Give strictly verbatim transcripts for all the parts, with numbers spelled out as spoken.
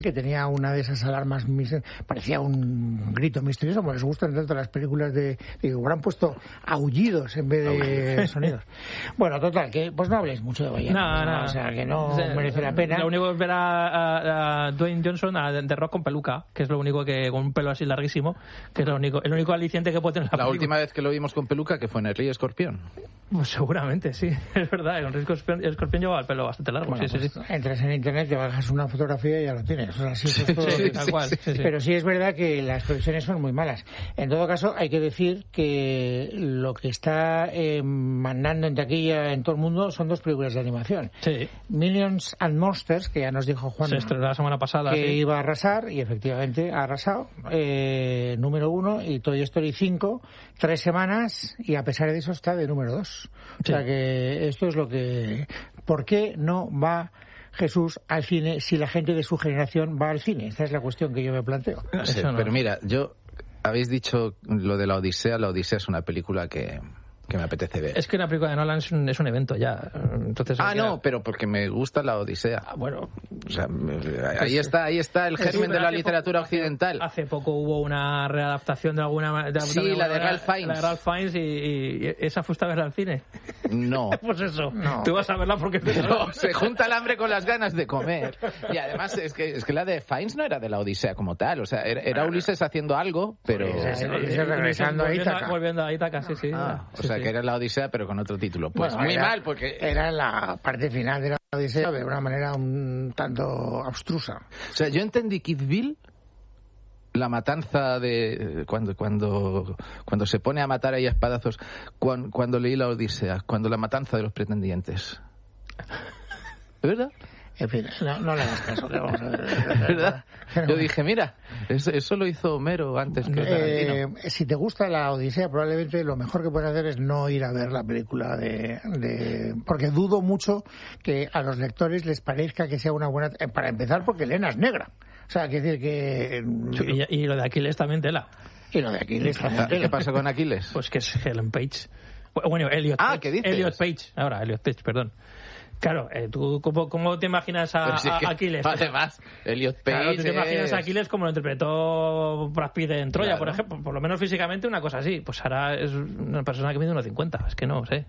que tenía una de esas alarmas, parecía un grito misterioso, como les gustan tanto las películas de, de habrán puesto aullidos en vez de sonidos. Bueno, total, que pues no habléis mucho de Bayern, no, no, o sea, que no sí, merece la pena. Lo único es ver a, a, a Dwayne Johnson a The Rock con peluca, que es lo único que, con un pelo así larguísimo, que es lo único, el único aliciente que puede tener la, la película. última vez que lo vimos con peluca, que fue en El Rey Escorpión. Pues seguramente, sí, es verdad, el Rey Escorpión, el Escorpión lleva el pelo bastante largo. Bueno, sí, pues sí, sí. Entras en internet, te bajas una fotografía y ya lo tienes. O sea, sí, sí, es todo sí, tal cual. Sí, sí. Pero sí es verdad que las previsiones son muy malas. En todo caso, hay que decir que lo que está eh, mandando en taquilla en todo el mundo son dos películas de animación. Sí. Minions and Monsters, que ya nos dijo Juan se estrenó la semana pasada, que sí. iba a arrasar, y efectivamente ha arrasado. Eh, número uno, y Toy Story cinco, tres semanas, y a pesar de eso está de número dos. O sí. sea que esto es lo que... ¿Por qué no va Jesús al cine si la gente de su generación va al cine? Esta es la cuestión que yo me planteo. No sé, no. Pero mira, yo habéis dicho lo de la Odisea. La Odisea es una película que... que me apetece ver. Es que una película de Nolan es un, es un evento ya. Entonces, ah, queda... no, pero porque me gusta la Odisea. Ah, bueno. O sea, ahí está, ahí está el germen de la literatura poco, occidental. Hace, hace poco hubo una readaptación de alguna de Sí, alguna la de manera, Ralph Fiennes. La de Ralph Fiennes y, y, y esa fuiste a verla al cine. No. Pues eso. No. Tú vas a verla porque te no, se junta el hambre con las ganas de comer. Y además es que es que la de Fiennes no era de la Odisea como tal, o sea, era, era Ulises haciendo algo, pero Ulises, Ulises regresando a Ítaca. Volviendo a Ítaca, sí, sí. Ah, sí o sea, sí. que era la Odisea pero con otro título. Pues bueno, muy era, mal, porque... Era la parte final de la Odisea de una manera un tanto abstrusa. O sea, yo entendí Kill Bill, la matanza de... Cuando cuando cuando se pone a matar ahí a espadazos, cuando, cuando leí la Odisea, cuando la matanza de los pretendientes. ¿Es verdad? En fin, no, no le hagas caso, que vamos a ver. ¿Verdad? Yo dije, mira, eso, eso lo hizo Homero antes que Tarantino. Eh, si te gusta la Odisea, probablemente lo mejor que puedes hacer es no ir a ver la película de, de... Porque dudo mucho que a los lectores les parezca que sea una buena... Para empezar, porque Elena es negra. O sea, quiere decir que... Y, y lo de Aquiles también tela. Y lo de Aquiles también tela. ¿Qué pasa con Aquiles? Pues que es Helen Page. Bueno, Elliot ah, Page. ¿qué dices? Elliot Page. Ahora, Elliot Page, perdón. Claro, eh, ¿tú cómo, cómo te imaginas a, si es que, a Aquiles? Además, Elliot Page claro, ¿tú te imaginas es... a Aquiles como lo interpretó Brad Pitt en Troya, claro. por ejemplo? Por lo menos físicamente una cosa así. Pues ahora es una persona que mide uno cincuenta. Es que no sé.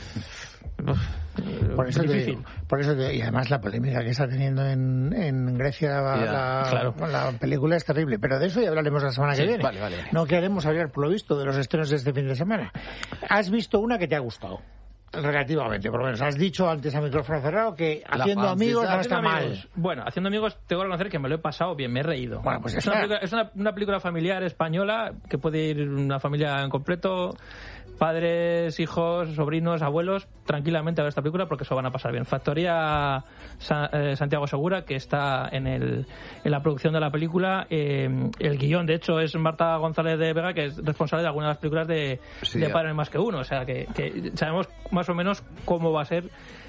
Uf, por eso es difícil. Te, por eso te, y además la polémica que está teniendo en, en Grecia la, yeah, la, claro. la película es terrible, pero de eso ya hablaremos la semana sí, que viene. Vale, vale, vale. No queremos hablar por lo visto de los estrenos de este fin de semana. ¿Has visto una que te ha gustado? Relativamente, por lo menos. Has dicho antes a micrófono cerrado que haciendo amigos no está mal. Bueno, haciendo amigos tengo que reconocer que me lo he pasado bien, me he reído. Bueno, pues es, una película, es una, una película familiar española que puede ir una familia en completo, padres, hijos, sobrinos, abuelos, tranquilamente a ver esta película porque se van a pasar bien. Factoría Sa- eh, Santiago Segura, que está en, el, en la producción de la película. Eh, el guión, de hecho, es Marta González de Vega, que es responsable de algunas de las películas de, sí, de ya. Padre Más que Uno. O sea, que, que sabemos más o menos cómo va a ser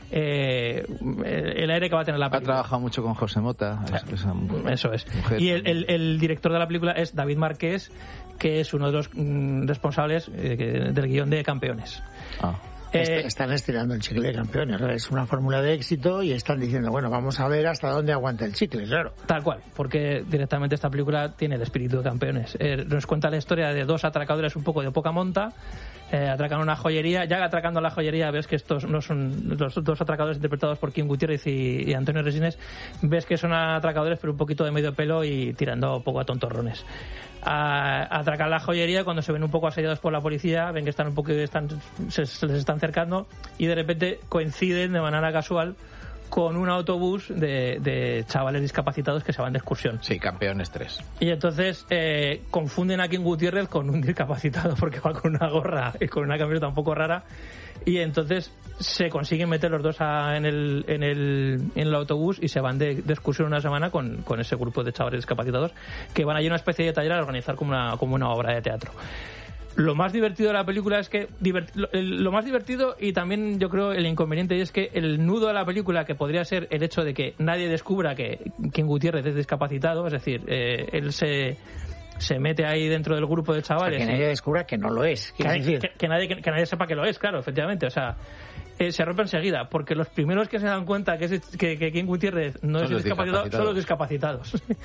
eh, el aire que va a tener la película. Ha trabajado mucho con José Mota. Es, es Eso es. Mujer. Y el, el, el director de la película es David Marqués, que es uno de los mm, responsables eh, del guión de Campeones. Ah. Eh, están estirando el chicle de Campeones, ¿no? Es una fórmula de éxito y están diciendo, bueno, vamos a ver hasta dónde aguanta el chicle, claro. Tal cual, porque directamente esta película tiene el espíritu de Campeones. Eh, nos cuenta la historia de dos atracadores un poco de poca monta, eh, atracan una joyería, ya atracando la joyería ves que estos no son los dos atracadores interpretados por Kim Gutiérrez y, y Antonio Resines, ves que son atracadores pero un poquito de medio pelo y tirando un poco a tontorrones. A, a atracar la joyería, cuando se ven un poco asediados por la policía, ven que están un poco están, se, se les están acercando y de repente coinciden de manera casual con un autobús de, de chavales discapacitados que se van de excursión. Sí, Campeones tres. Y entonces eh, confunden a Kim Gutiérrez con un discapacitado porque va con una gorra y con una camiseta un poco rara. Y entonces se consiguen meter los dos a, en, el, en, el, en el autobús y se van de, de excursión una semana con, con ese grupo de chavales discapacitados que van allí a una especie de taller a organizar como una, como una obra de teatro. Lo más divertido de la película es que divert, lo, lo más divertido y también yo creo el inconveniente es que el nudo de la película, que podría ser el hecho de que nadie descubra que Kim Gutiérrez es discapacitado, es decir, eh, él se se mete ahí dentro del grupo de chavales. O sea, que nadie descubra que no lo es. Que, decir? Que, que, nadie, que, que nadie sepa que lo es, claro, efectivamente. O sea, eh, se rompe enseguida, porque los primeros que se dan cuenta que, es, que, que King Gutiérrez no son es discapacitado son los discapacitados.